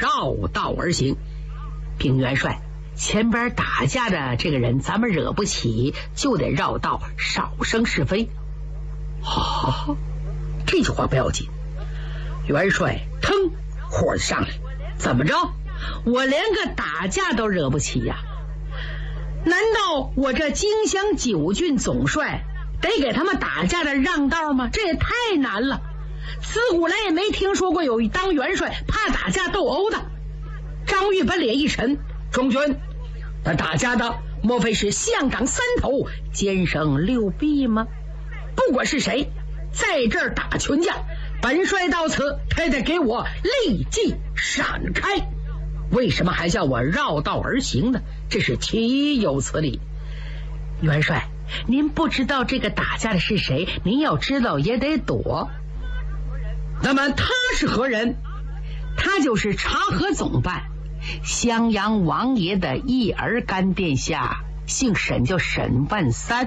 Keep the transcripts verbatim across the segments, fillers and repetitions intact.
绕道而行。禀元帅，前边打架的这个人咱们惹不起，就得绕道，少生是非。哦，这句话不要紧。元帅腾火上来，怎么着？我连个打架都惹不起呀？难道我这荆襄九郡总帅得给他们打架的让道吗？这也太难了。自古来也没听说过有当元帅怕打架斗殴的。张玉把脸一沉，中军，那打架的莫非是象岗三头奸生六臂吗？不管是谁在这儿打群架，本帅到此他得给我立即闪开。为什么还叫我绕道而行呢？这是岂有此理。元帅，您不知道这个打架的是谁，您要知道也得躲。那么他是何人？他就是察合总办襄阳王爷的义儿干殿下，姓沈，叫沈万三。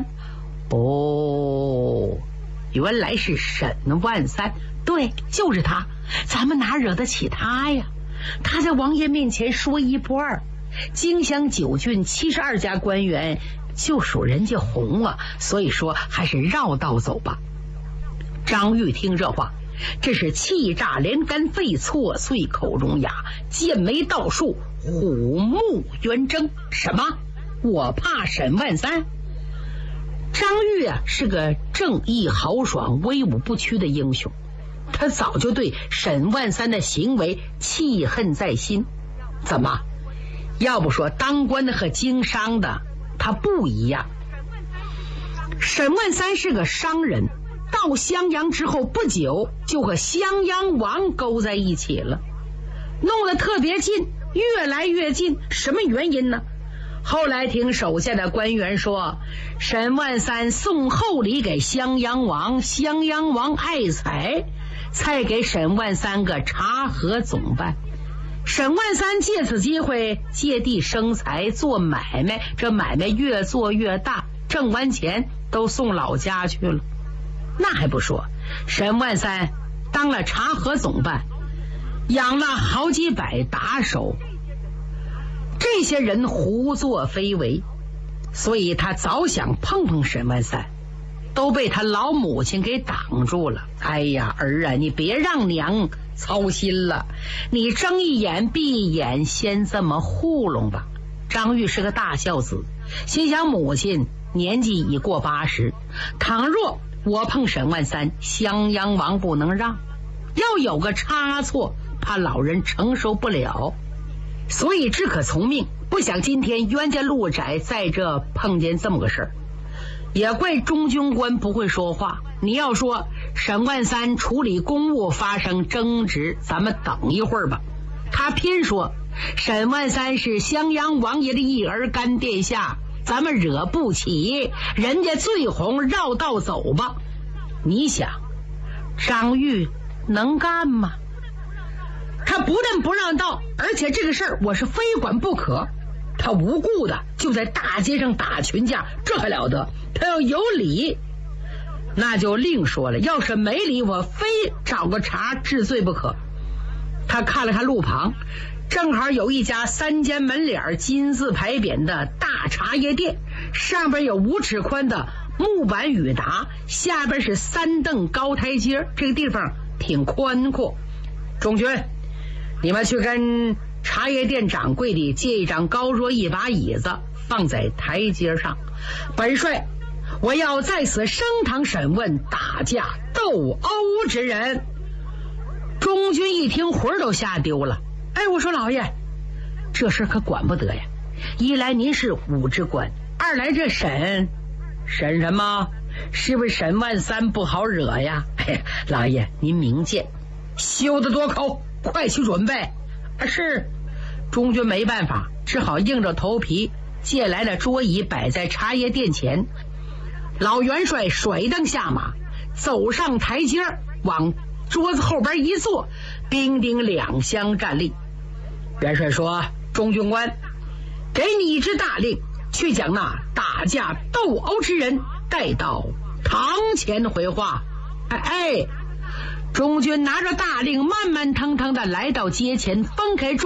哦，原来是沈万三，对，就是他。咱们哪惹得起他呀？他在王爷面前说一不二，荆襄九郡七十二家官员就属人家红啊，所以说还是绕道走吧。张玉听这话，这是气炸连肝肺，错碎口中牙，剑眉倒竖，虎目圆睁。什么？我怕沈万三？张玉啊，是个正义豪爽、威武不屈的英雄，他早就对沈万三的行为气恨在心。怎么？要不说当官的和经商的他不一样。沈万三是个商人，到襄阳之后不久就和襄阳王勾在一起了，弄得特别近，越来越近。什么原因呢？后来听手下的官员说，沈万三送厚礼给襄阳王，襄阳王爱财，才给沈万三个察合总办。沈万三借此机会借地生财，做买卖，这买卖越做越大，挣完钱都送老家去了。那还不说，沈万三当了察合总办，养了好几百打手，这些人胡作非为，所以他早想碰碰沈万三，都被他老母亲给挡住了。哎呀，儿啊，你别让娘操心了，你睁一眼闭一眼，先这么糊弄吧。张玉是个大孝子，心想母亲年纪已过八十，倘若我碰沈万三，襄阳王不能让，要有个差错，怕老人承受不了，所以只可从命。不想今天冤家路窄，在这碰见这么个事儿。也怪中军官不会说话，你要说沈万三处理公务发生争执，咱们等一会儿吧。他偏说沈万三是襄阳王爷的义儿干殿下，咱们惹不起，人家最红，绕道走吧。你想张玉能干吗？他不但不让道，而且这个事儿我是非管不可。他无故的就在大街上打群架，这还了得？他要有理那就另说了，要是没理，我非找个茬治罪不可。他看了看路旁，正好有一家三间门脸金字牌匾的大茶叶店，上边有五尺宽的木板雨达，下边是三凳高台阶，这个地方挺宽阔。中军，你们去跟茶叶店掌柜的借一张高桌一把椅子，放在台阶上。本帅我要在此升堂审问打架斗殴之人。中军一听魂都吓丢了。哎，我说老爷，这事可管不得呀！一来您是武职官，二来这审审什么？是不是沈万三不好惹呀？哎呀，老爷您明鉴，休得多口，快去准备。啊，是。中军没办法，只好硬着头皮借来了桌椅，摆在茶叶店前。老元帅甩蹬下马，走上台阶，往桌子后边一坐，兵丁两相站立。元帅说：中军官，给你一支大令，去将那打架斗殴之人带到堂前回话。哎哎，中军拿着大令，慢慢腾腾的来到街前，分开